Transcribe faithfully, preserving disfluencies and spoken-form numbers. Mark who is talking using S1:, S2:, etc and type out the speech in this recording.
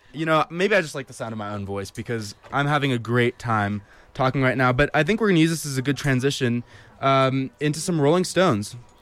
S1: You know, maybe I just like the sound of my own voice because I'm having a great time talking right now. But I think we're going to use this as a good transition um, into some Rolling Stones.